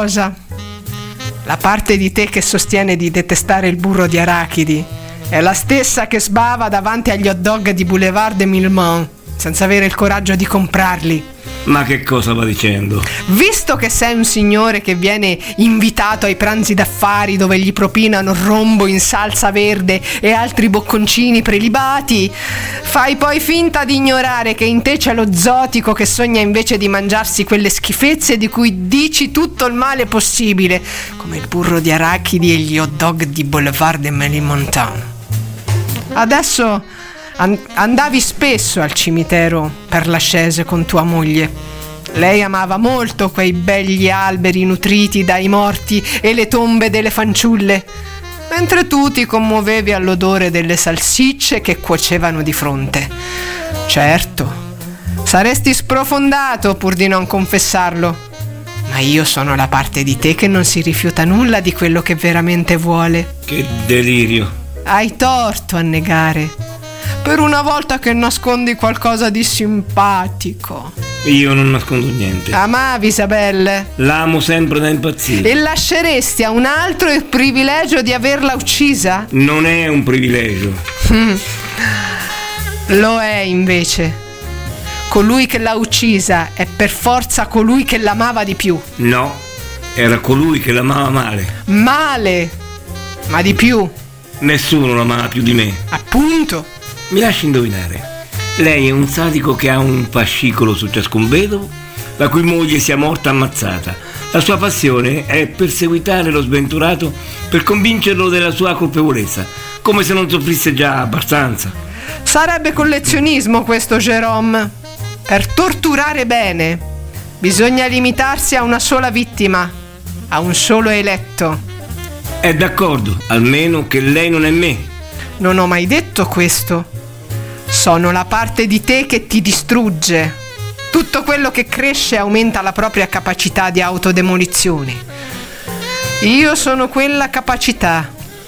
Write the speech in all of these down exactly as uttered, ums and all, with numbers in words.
cosa. La parte di te che sostiene di detestare il burro di arachidi è la stessa che sbava davanti agli hot dog di Boulevard de Milmont senza avere il coraggio di comprarli. Ma che cosa va dicendo? Visto che sei un signore che viene invitato ai pranzi d'affari dove gli propinano rombo in salsa verde e altri bocconcini prelibati, fai poi finta di ignorare che in te c'è lo zotico che sogna invece di mangiarsi quelle schifezze di cui dici tutto il male possibile, come il burro di arachidi e gli hot dog di Boulevard de Ménilmontant. Adesso andavi spesso al cimitero per Lachaise con tua moglie. Lei amava molto quei begli alberi nutriti dai morti e le tombe delle fanciulle, mentre tu ti commuovevi all'odore delle salsicce che cuocevano di fronte. Certo, saresti sprofondato pur di non confessarlo, ma io sono la parte di te che non si rifiuta nulla di quello che veramente vuole. Che delirio! Hai torto a negare. Per una volta che nascondi qualcosa di simpatico. Io non nascondo niente. Amavi Isabelle? L'amo sempre da impazzire. E lasceresti a un altro il privilegio di averla uccisa? Non è un privilegio. Mm. Lo è invece. Colui che l'ha uccisa è per forza colui che l'amava di più. No, era colui che l'amava male. Male? Ma di più? Nessuno l'amava più di me. Appunto. Mi lasci indovinare. Lei è un sadico che ha un fascicolo su ciascun vedovo, la cui moglie sia morta ammazzata. La sua passione è perseguitare lo sventurato per convincerlo della sua colpevolezza, come se non soffrisse già abbastanza. Sarebbe collezionismo questo, Jérôme. Per torturare bene bisogna limitarsi a una sola vittima, a un solo eletto. È d'accordo, almeno che lei non è me. Non ho mai detto questo. Sono la parte di te che ti distrugge. Tutto quello che cresce aumenta la propria capacità di autodemolizione. Io sono quella capacità.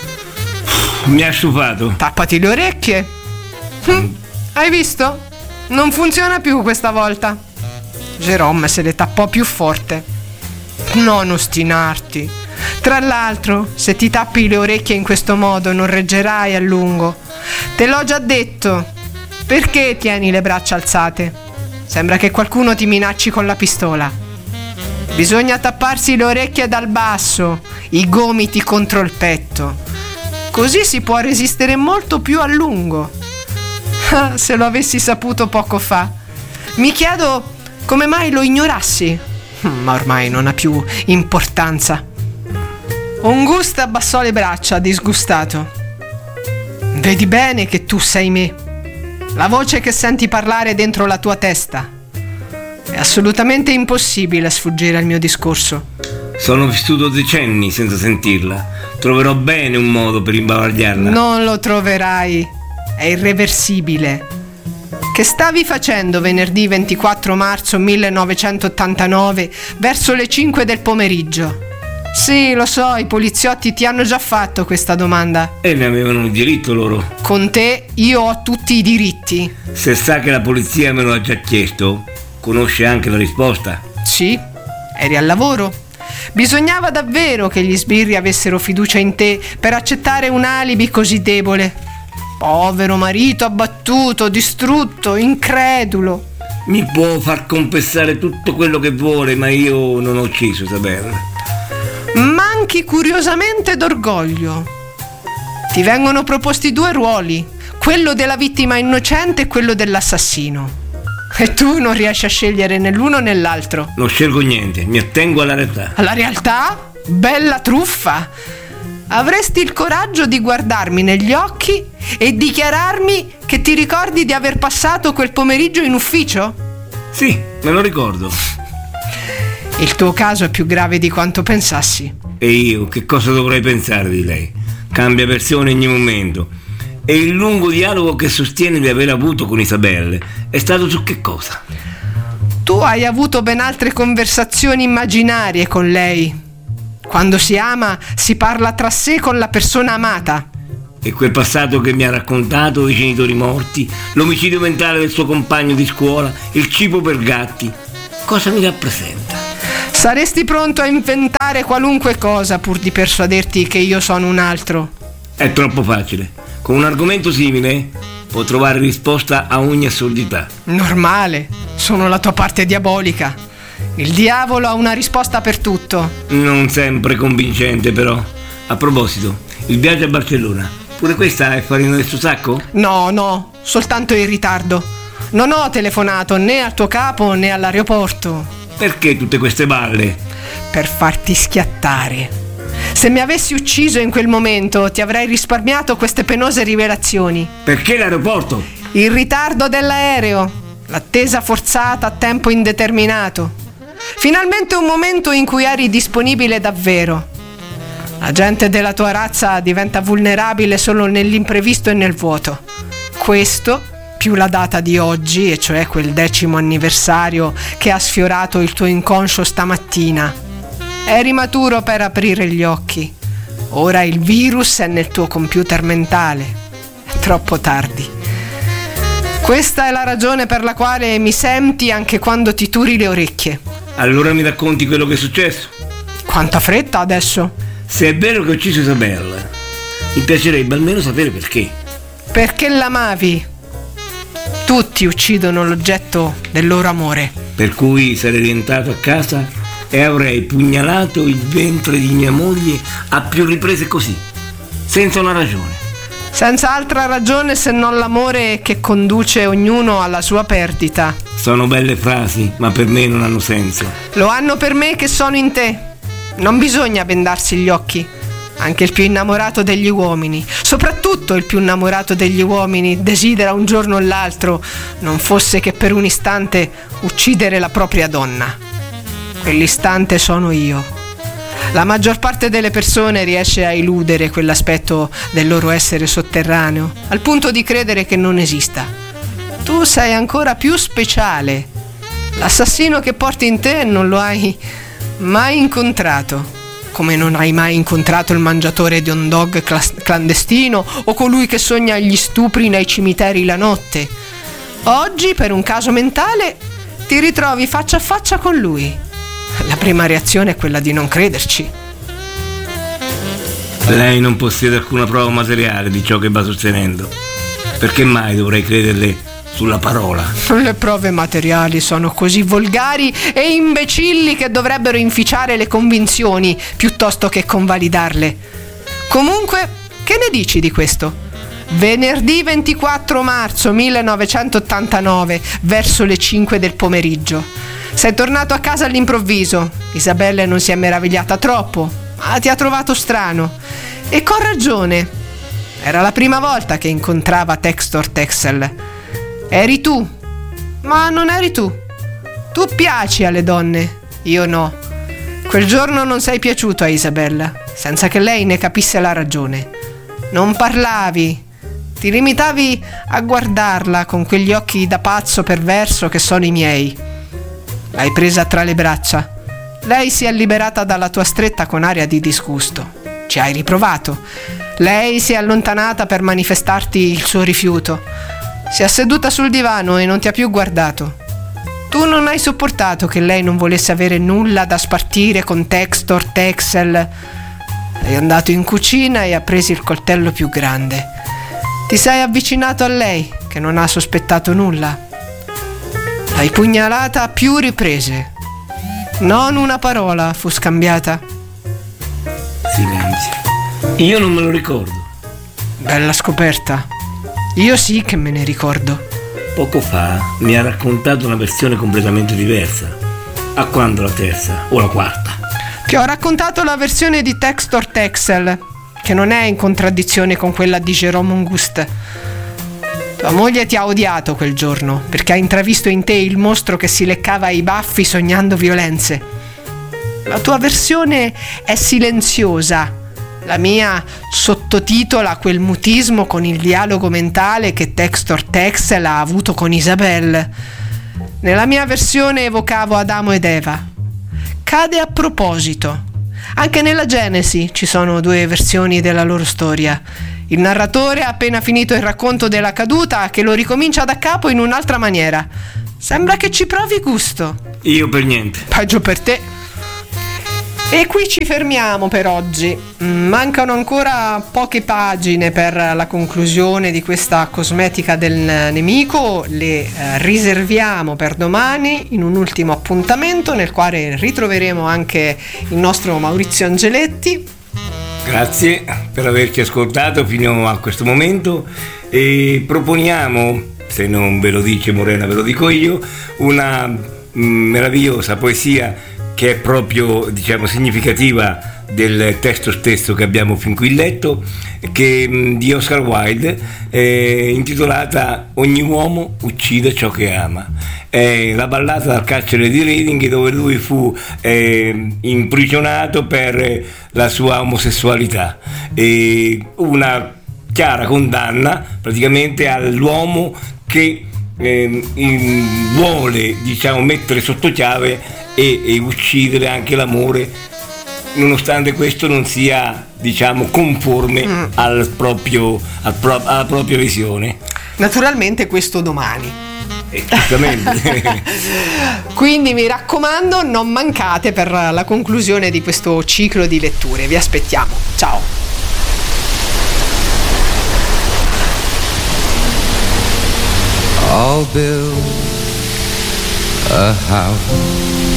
Mi ha stufato. Tappati le orecchie. Hm, hai visto? Non funziona più questa volta. Jérôme se le tappò più forte. Non ostinarti. Tra l'altro, se ti tappi le orecchie in questo modo non reggerai a lungo. Te l'ho già detto. Perché tieni le braccia alzate? Sembra che qualcuno ti minacci con la pistola. Bisogna tapparsi le orecchie dal basso, i gomiti contro il petto. Così si può resistere molto più a lungo. Ah, se lo avessi saputo poco fa. Mi chiedo come mai lo ignorassi. Ma ormai non ha più importanza. Ongusta abbassò le braccia, disgustato. Vedi bene che tu sei me. La voce che senti parlare dentro la tua testa. È assolutamente impossibile sfuggire al mio discorso. Sono vissuto decenni senza sentirla. Troverò bene un modo per imbavagliarla. Non lo troverai. È irreversibile. Che stavi facendo venerdì ventiquattro marzo millenovecentottantanove verso le cinque del pomeriggio? Sì, lo so, i poliziotti ti hanno già fatto questa domanda. E ne avevano il diritto loro. Con te io ho tutti i diritti. Se sa che la polizia me lo ha già chiesto, conosce anche la risposta. Sì, eri al lavoro. Bisognava davvero che gli sbirri avessero fiducia in te per accettare un alibi così debole. Povero marito abbattuto, distrutto, incredulo. Mi può far confessare tutto quello che vuole, ma io non ho ucciso Isabella. Manchi curiosamente d'orgoglio. Ti vengono proposti due ruoli, quello della vittima innocente e quello dell'assassino. E tu non riesci a scegliere né l'uno né l'altro. Non scelgo niente, mi attengo alla realtà. Alla realtà? Bella truffa! Avresti il coraggio di guardarmi negli occhi e dichiararmi che ti ricordi di aver passato quel pomeriggio in ufficio? Sì, me lo ricordo. Il tuo caso è più grave di quanto pensassi. E io che cosa dovrei pensare di lei? Cambia versione ogni momento. E il lungo dialogo che sostiene di aver avuto con Isabelle è stato su che cosa? Tu hai avuto ben altre conversazioni immaginarie con lei. Quando si ama si parla tra sé con la persona amata. E quel passato che mi ha raccontato, i genitori morti, l'omicidio mentale del suo compagno di scuola, il cibo per gatti, cosa mi rappresenta? Saresti pronto a inventare qualunque cosa pur di persuaderti che io sono un altro. È troppo facile. Con un argomento simile può trovare risposta a ogni assurdità. Normale, sono la tua parte diabolica. Il diavolo ha una risposta per tutto. Non sempre convincente, però. A proposito, il viaggio a Barcellona, pure questa è farina del suo sacco? No, no, soltanto in ritardo. Non ho telefonato né al tuo capo né all'aeroporto. Perché tutte queste balle? Per farti schiattare. Se mi avessi ucciso in quel momento ti avrei risparmiato queste penose rivelazioni. Perché l'aeroporto? Il ritardo dell'aereo, l'attesa forzata a tempo indeterminato. Finalmente un momento in cui eri disponibile davvero. La gente della tua razza diventa vulnerabile solo nell'imprevisto e nel vuoto. Questo, più la data di oggi, e cioè quel decimo anniversario che ha sfiorato il tuo inconscio stamattina. Eri maturo per aprire gli occhi. Ora il virus è nel tuo computer mentale. È troppo tardi. Questa è la ragione per la quale mi senti anche quando ti turi le orecchie. Allora mi racconti quello che è successo? Quanta fretta adesso? Se è vero che ho ucciso Isabella, mi piacerebbe almeno sapere perché. Perché l'amavi. Tutti uccidono l'oggetto del loro amore. Per cui sarei rientrato a casa e avrei pugnalato il ventre di mia moglie a più riprese così, senza una ragione. Senza altra ragione se non l'amore che conduce ognuno alla sua perdita. Sono belle frasi, ma per me non hanno senso. Lo hanno per me che sono in te. Non bisogna bendarsi gli occhi. Anche il più innamorato degli uomini, soprattutto il più innamorato degli uomini, desidera un giorno o l'altro, non fosse che per un istante, uccidere la propria donna. Quell'istante sono io. La maggior parte delle persone riesce a eludere quell'aspetto del loro essere sotterraneo, al punto di credere che non esista. Tu sei ancora più speciale. L'assassino che porti in te non lo hai mai incontrato. Come non hai mai incontrato il mangiatore di hot dog clas- clandestino o colui che sogna gli stupri nei cimiteri la notte. Oggi, per un caso mentale, ti ritrovi faccia a faccia con lui. La prima reazione è quella di non crederci. Lei non possiede alcuna prova materiale di ciò che va sostenendo. Perché mai dovrei crederle sulla parola? Le prove materiali sono così volgari e imbecilli che dovrebbero inficiare le convinzioni piuttosto che convalidarle. Comunque, che ne dici di questo? Venerdì ventiquattro marzo millenovecentottantanove, verso le cinque del pomeriggio. Sei tornato a casa all'improvviso. Isabella non si è meravigliata troppo, ma ti ha trovato strano. E con ragione. Era la prima volta che incontrava Textor Texel. Eri tu, ma non eri tu. Tu piaci alle donne, io no. Quel giorno non sei piaciuto a Isabella, senza che lei ne capisse la ragione. Non parlavi, ti limitavi a guardarla con quegli occhi da pazzo perverso che sono i miei. L'hai presa tra le braccia. Lei si è liberata dalla tua stretta con aria di disgusto. Ci hai riprovato. Lei si è allontanata per manifestarti il suo rifiuto. Si è seduta sul divano e non ti ha più guardato. Tu non hai sopportato che lei non volesse avere nulla da spartire con Textor Texel. Sei andato in cucina e ha preso il coltello più grande. Ti sei avvicinato a lei, che non ha sospettato nulla. L'hai pugnalata a più riprese. Non una parola fu scambiata. Silenzio. Io non me lo ricordo. Bella scoperta. Io sì che me ne ricordo. Poco fa mi ha raccontato una versione completamente diversa. A quando la terza o la quarta? Ti ho raccontato la versione di Textor Texel, che non è in contraddizione con quella di Jérôme Auguste. Tua moglie ti ha odiato quel giorno perché ha intravisto in te il mostro che si leccava i baffi sognando violenze. La tua versione è silenziosa. La mia sottotitola quel mutismo con il dialogo mentale che Textor Texel ha avuto con Isabelle. Nella mia versione evocavo Adamo ed Eva. Cade a proposito. Anche nella Genesi ci sono due versioni della loro storia. Il narratore ha appena finito il racconto della caduta che lo ricomincia da capo in un'altra maniera. Sembra che ci provi gusto. Io per niente. Peggio per te. E qui ci fermiamo per oggi. Mancano ancora poche pagine per la conclusione di questa cosmetica del nemico. Le eh, riserviamo per domani in un ultimo appuntamento nel quale ritroveremo anche il nostro Maurizio Angeletti. Grazie per averci ascoltato fino a questo momento e proponiamo, se non ve lo dice Morena ve lo dico io, una mh, meravigliosa poesia che è proprio, diciamo, significativa del testo stesso che abbiamo fin qui letto, che, di Oscar Wilde, eh, intitolata Ogni uomo uccide ciò che ama. È la ballata dal carcere di Reading, dove lui fu eh, imprigionato per la sua omosessualità, e una chiara condanna praticamente all'uomo che eh, in, vuole, diciamo, mettere sotto chiave e, e uccidere anche l'amore, nonostante questo non sia, diciamo, conforme mm. al proprio, al pro, alla propria visione. Naturalmente questo domani. Esattamente. Quindi mi raccomando, non mancate per la conclusione di questo ciclo di letture. Vi aspettiamo. Ciao. I'll build a house